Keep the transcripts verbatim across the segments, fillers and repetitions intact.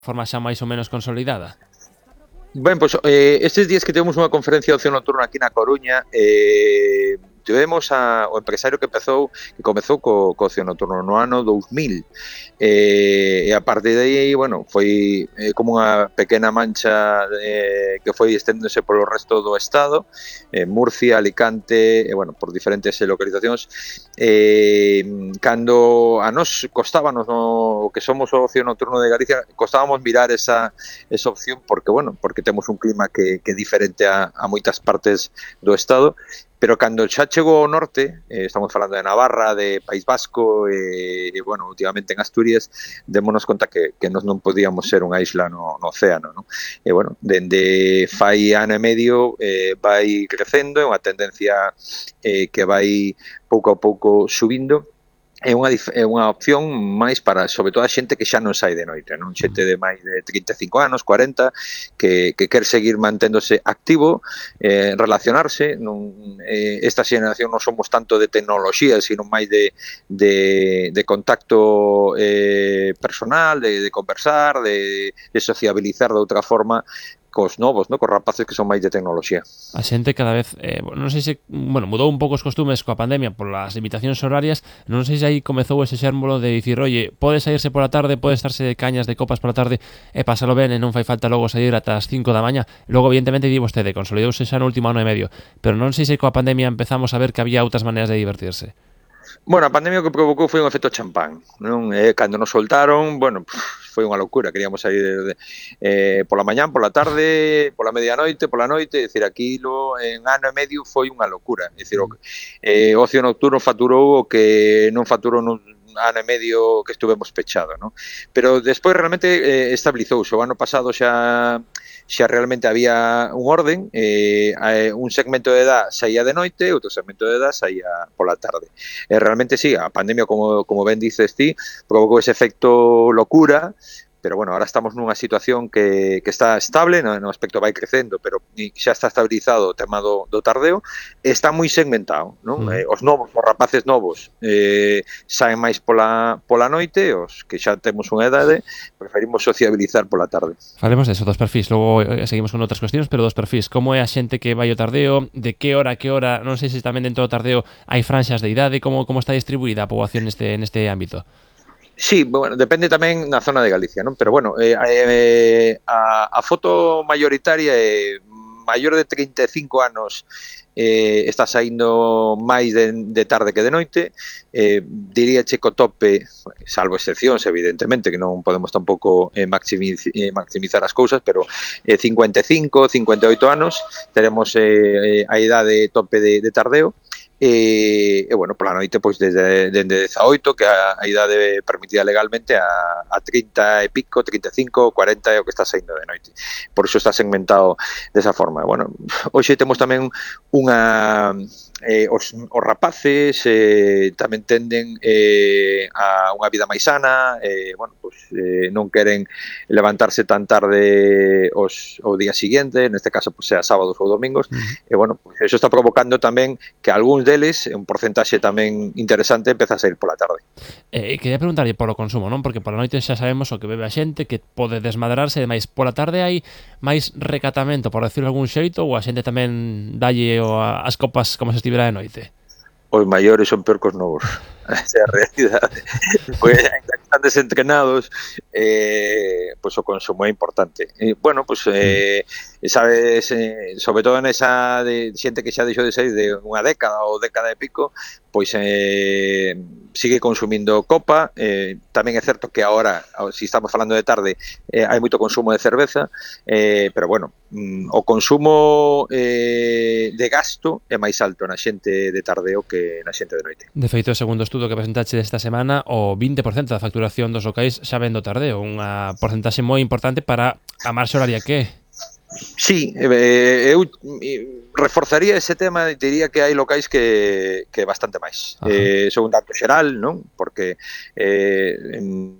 forma xa máis ou menos consolidada? Ben, pois eh, estes días que temos unha conferencia de ocio nocturno aquí na Coruña, eh, tivemos a, o empresario que empezou que comezou co, co ocio nocturno no ano dous mil, eh, e a partir de aí, bueno, foi eh, como unha pequena mancha eh, que foi estendéndose polo resto do estado, eh, Murcia, Alicante, e bueno, por diferentes eh, localizacións. Eh, cando a nos costábanos no que somos o ocio nocturno de Galicia, costábamos mirar esa esa opción porque, bueno, porque temos un clima que, que é diferente a, a moitas partes do estado, pero cando xa chegou ao norte, eh, estamos falando de Navarra, de País Vasco, e, eh, bueno, últimamente en Asturias, démonos conta que, que nos non podíamos ser unha isla no, no océano, non? E, bueno, dende fai ano e medio eh, vai crecendo, é unha tendencia eh, que vai pouco a pouco subindo, é unha, é unha opción máis para, sobre todo, a xente que xa non sai de noite, non? Xente de máis de trinta e cinco anos, cuarenta, que, que quer seguir manténdose activo, eh, relacionarse. Non, eh, esta xeración non somos tanto de tecnoloxía, sino máis de, de, de contacto eh, personal, de, de conversar, de, de sociabilizar de outra forma, cos novos, no? Cos rapaces que son máis de tecnoloxía. A xente cada vez, eh, non sei se, bueno, mudou un pouco os costumes coa pandemia polas limitacións horarias, non sei se aí comezou ese xérmolo de dicir, oye, pode saírse pola tarde, pode estarse de cañas de copas pola tarde e pasalo ben e non fai falta logo sair ata as cinco da mañá. Logo, evidentemente, di vostede, consolidouse xa no último ano e medio, pero non sei se coa pandemia empezamos a ver que había outras maneiras de divertirse. Bueno, a pandemia o que provocou foi un efecto champán, non? Eh, cando nos soltaron, bueno, foi unha loucura, queríamos sair de, de, eh, pola mañán, pola tarde, pola medianoite, pola noite, é dicir, aquilo en ano e medio foi unha loucura, é dicir, o, eh, ocio nocturno faturou o que non faturou nun ano e medio que estuvemos pechado, non? Pero despois realmente eh, estabilizouse, o ano pasado xa xa realmente había un orden, eh, un segmento de edad saía de noite, outro segmento de edad saía pola tarde. E realmente sí, a pandemia, como, como ben dices ti, provocou ese efecto locura, pero bueno, ahora estamos nunha situación que, que está estable, no, no aspecto vai crecendo, pero xa está estabilizado o tema do, do tardeo, está moi segmentado, non? Mm. Eh, os novos, os rapaces novos eh, saen máis pola, pola noite, os que xa temos unha edade, preferimos sociabilizar pola tarde. Falemos deso, dos perfis, logo eh, seguimos con outras cuestións, pero dos perfis, como é a xente que vai ao tardeo, de que hora a que hora, non sei se tamén dentro do tardeo hai franxas de idade, como, como está distribuída a poboación neste, neste ámbito? Sí, bueno, depende tamén na zona de Galicia, non? Pero bueno, eh, eh, a, a foto mayoritaria é eh, maior de trinta e cinco anos, eh, está saindo máis de, de tarde que de noite, eh, diría checo tope, salvo excepcións, evidentemente, que non podemos tampouco eh, maximiz, eh, maximizar as cousas, pero eh, cincuenta e cinco, cincuenta e oito anos, teremos eh, a idade tope de, de tardeo, e, e bueno, pola noite pois desde, desde dezaoito, que a, a idade permitida legalmente, a, a trinta e pico, trinta e cinco, cuarenta é o que está saindo de noite. Por iso está segmentado desa forma. Bueno, hoxe temos tamén unha eh, os, os rapaces eh, tamén tenden eh, a unha vida máis sana, eh, bueno, pues, eh, non queren levantarse tan tarde os, o día siguiente, neste caso pues, sea sábados ou domingos, uh-huh. E bueno, pues, eso está provocando tamén que algúns deles, un porcentaxe tamén interesante, empeza a sair pola tarde. Eh, quería preguntarlle polo consumo, non? Porque pola noite xa sabemos o que bebe a xente, que pode desmadrarse, demais pola tarde hai máis recatamento, por decirlo algún xeito, ou a xente tamén dalle as copas como se estivera de noite? Os maiores son peor que os novos. Esa é a realidade. Pois, ainda que están desentrenados, eh, pois o consumo é importante. E, bueno, pois, eh, sabes, eh, sobre todo nesa de xente que xa deixou de sair de unha década ou década e pico, pois eh, sigue consumindo copa. Eh, tamén é certo que agora, se si estamos falando de tarde, eh, hai moito consumo de cerveza, eh, pero bueno, mm, o consumo eh, de gasto é máis alto na xente de tardeo que na xente de noite. De feito, segundo estudo que presentaxe desta semana, o vinte por cento da facturación dos locais xa ven do tardeo, unha porcentaxe moi importante para a marxa horaria que é. Sí, eh, eu reforzaría ese tema, diría que hai locais que, que bastante máis. Eh, son un dato xeral, non? Porque eh, en,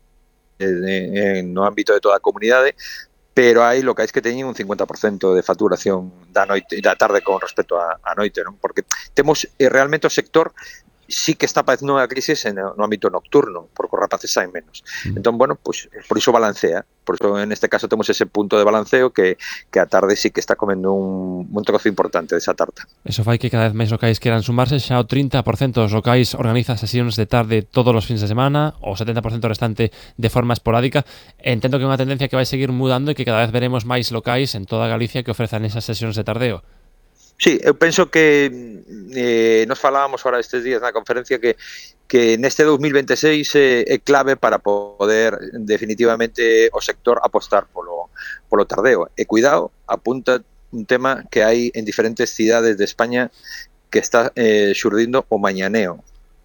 en, no ámbito de toda a comunidade, pero hai locais que teñen un cincuenta por cento de facturación da noite da tarde con respecto a, a noite, non? Porque temos eh, realmente o sector sí que está padecendo unha crisis no, no ámbito nocturno, porque os rapaces saen menos. Mm. Entón, bueno, pues, por iso balancea. Por iso, en este caso, temos ese punto de balanceo que, que a tarde sí que está comendo un, un trozo importante desa tarta. Eso fai que cada vez máis locais queran sumarse. Xa o trinta por cento dos locais organiza sesións de tarde todos os fins de semana, o setenta por cento restante de forma esporádica. Entendo que é unha tendencia que vai seguir mudando e que cada vez veremos máis locais en toda Galicia que ofrezan esas sesións de tardeo. Sí, eu penso que eh, nos falábamos ahora estes días na conferencia que que neste dos mil veintiséis é, é clave para poder definitivamente o sector apostar polo, polo tardeo. E cuidado, apunta un tema que hai en diferentes cidades de España que está eh, xurdindo o mañaneo.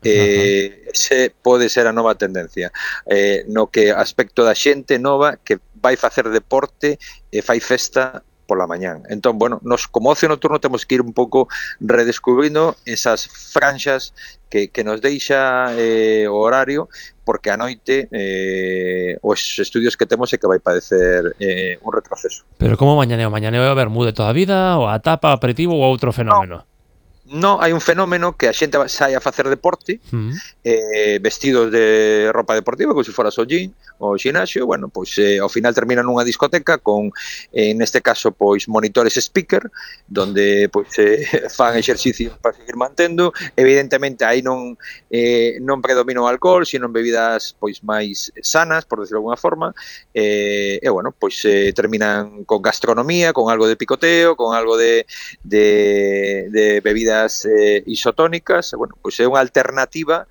Eh, ese pode ser a nova tendencia, eh, no que aspecto da xente nova que vai facer deporte e fai festa pola mañán. Entón, bueno, nos como ocio nocturno temos que ir un pouco redescubrindo esas franxas que, que nos deixa eh, o horario, porque a noite eh, os estudios que temos é que vai padecer eh, un retroceso. Pero como mañaneo? Mañaneo é o vermú de toda a vida, ou a tapa, aperitivo ou outro fenómeno? No. No, hai un fenómeno que a xente sai a facer deporte, mm. eh, vestidos de ropa deportiva, como se fora o gym ou xinaxio, bueno, pois eh, ao final termina nunha discoteca con, eh, neste caso, pois monitores speaker, donde pois eh, fan exercicios para seguir mantendo. Evidentemente aí non eh, non predomina o alcohol, sino bebidas pois máis sanas, por decirlo de alguna forma, eh, e bueno, pois eh, terminan con gastronomía, con algo de picoteo, con algo de, de, de bebidas Eh, isotónicas. Bueno, pois é unha alternativa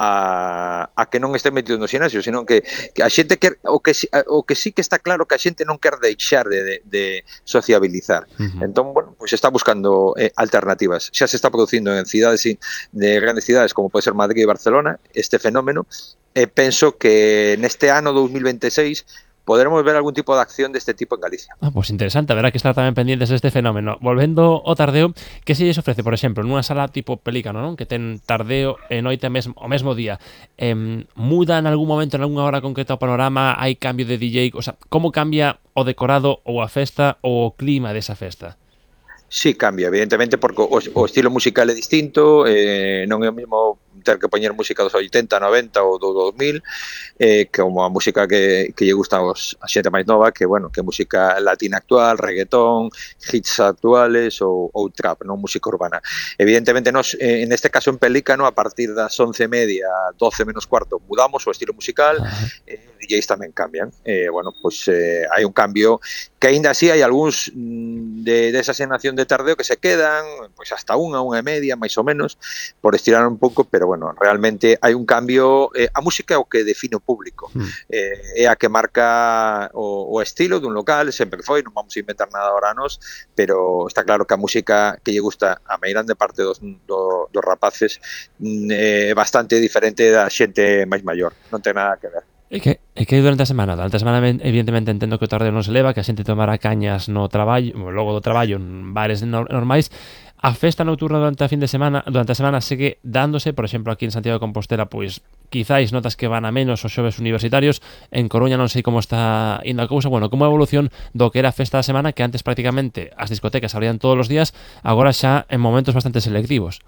a, a que non este metido no xinasio, sino que, que a xente quer, o que o que sí que está claro que a xente non quer deixar de, de, de sociabilizar. Uh-huh. Entón, bueno, pois está buscando eh, alternativas. Xa se está producindo en cidades de grandes cidades como pode ser Madrid e Barcelona este fenómeno, e penso que neste ano dos mil veintiséis poderemos ver algún tipo de acción deste tipo en Galicia. Ah, pues interesante, haberá que estar tamén pendientes deste fenómeno. Volvendo ao tardeo, que se lles ofrece, por exemplo, nunha sala tipo Pelícano, non? Que ten tardeo e noite mesmo, o mesmo día. Eh, muda en algún momento, en algunha hora concreta o panorama? Hai cambio de D J? O sea, como cambia o decorado ou a festa ou o clima desa festa? Sí, cambia, evidentemente, porque o, o estilo musical é distinto, eh, non é o mesmo ter que poñer música dos oitenta, noventa ou do dos mil, eh, como a música que, que lle gusta aos, a xente máis nova, que, bueno, que música latina actual, reggaetón, hits actuales ou, ou trap, non música urbana. Evidentemente, nos, eh, en este caso en Pelícano, a partir das once e media, doce menos cuarto, mudamos o estilo musical, eh, D Js tamén cambian. Eh, bueno, pois pues, eh, hai un cambio que aínda así hai algúns de, de esa xeración de tardeo que se quedan pois pues, hasta unha, unha e media, máis ou menos, por estirar un pouco, pero bueno, realmente hai un cambio. Eh, a música é o que define o público, mm. eh, é a que marca o, o estilo dun local, sempre foi, non vamos a inventar nada ahora nos, pero está claro que a música que lle gusta a máis grande parte dos, do, dos rapaces é eh, bastante diferente da xente máis maior, non ten nada que ver. E que, e que durante a semana? Durante a semana, evidentemente, entendo que o tardeo non se leva, que a xente tomará cañas no traballo, logo do traballo, en bares normais. A festa nocturna durante a fin de semana, durante a semana segue dándose, por exemplo, aquí en Santiago de Compostela, pois quizáis notas que van a menos os xoves universitarios. En Coruña non sei como está indo a cousa. Bueno, como a evolución do que era a festa da semana, que antes prácticamente as discotecas abrían todos os días, agora xa en momentos bastante selectivos.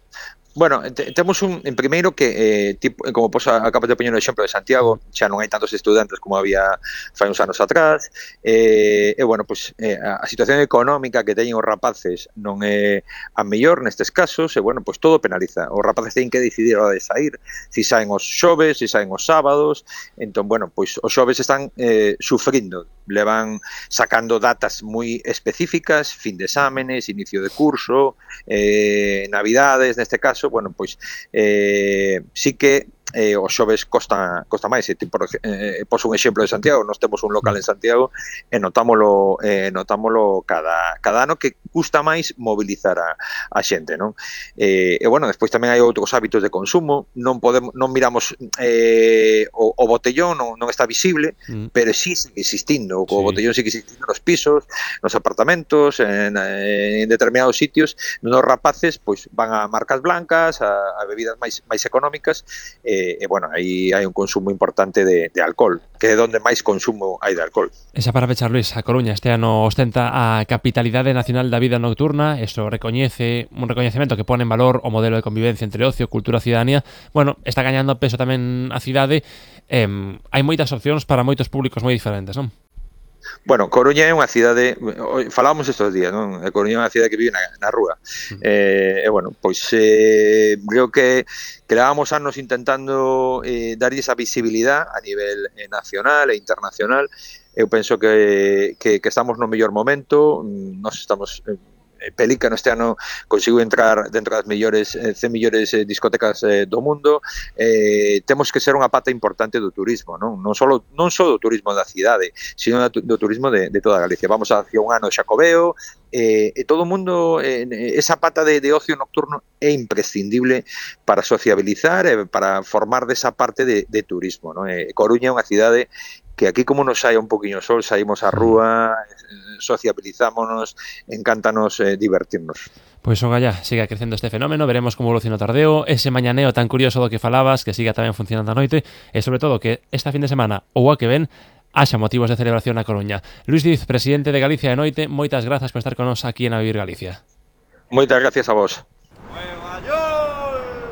Bueno, te, temos un, en primeiro que, eh, tipo, como pos, acabas de poñer o exemplo de Santiago, xa non hai tantos estudantes como había fai uns anos atrás, eh, e, bueno, pues, eh, a situación económica que teñen os rapaces non é a mellor nestes casos, e, bueno, pues todo penaliza. Os rapaces teñen que decidir a hora de sair, si saen os xoves, si saen os sábados. Entón, bueno, pues os xoves están eh, sufrindo, levan sacando datas moi específicas, fin de exámenes, inicio de curso, eh, navidades, neste caso. Bueno, pois eh, sí que eh, os xoves costa, costa máis. E, por, eh, pos un exemplo de Santiago, nós temos un local en Santiago e notámolo, eh, notámolo cada, cada ano que custa máis mobilizar a, a xente, non? Eh, e, bueno, despois tamén hai outros hábitos de consumo, non podemos, non miramos eh, o, o botellón, non, non está visible, mm. pero sí sigue existindo, o sí. botellón sigue existindo nos pisos, nos apartamentos, en, en determinados sitios. Nos rapaces, pois, van a marcas blancas, a, a bebidas máis, máis económicas, eh, e, e bueno, aí hai un consumo importante de, de alcohol, que é onde máis consumo hai de alcohol. Esa para pechar, Luis, a Coruña este ano ostenta a capitalidade nacional da vida nocturna. Eso recoñece un recoñecemento que pone en valor o modelo de convivencia entre ocio, cultura e cidadanía. Bueno, está gañando peso tamén a cidade. Eh, hai moitas opcións para moitos públicos moi diferentes, non? Bueno, Coruña é unha cidade, falábamos estes días, non? Coruña é unha cidade que vive na, na rúa. Uh-huh. Eh, e, bueno, pois eh, creo que, que levamos anos intentando eh, darlle esa visibilidade a nivel eh, nacional e internacional. Eu penso que, que, que estamos no mellor momento, nós estamos... Eh, Pelica este ano conseguiu entrar dentro das mellores eh, cen millores eh, discotecas eh, do mundo. Eh, temos que ser unha pata importante do turismo, non? Non só non só do turismo da cidade, sino do turismo de, de toda Galicia. Vamos hacia un ano de Xacobeo, eh, e todo o mundo, eh, esa pata de, de ocio nocturno é imprescindible para sociabilizar e para formar desa parte de, de turismo, non? Eh, Coruña é unha cidade que aquí como nos saia un poquinho sol, saímos á rúa, sociabilizámonos, encántanos eh, divertirnos. Pois o gallá, siga crecendo este fenómeno, veremos como evoluciona o tardeo, ese mañaneo tan curioso do que falabas, que siga tamén funcionando a noite, e sobre todo que esta fin de semana ou a que ven, haxa motivos de celebración na Coruña. Luis Diz, presidente de Galicia de Noite, moitas grazas por estar con nos aquí en A Vivir Galicia. Moitas gracias a vos.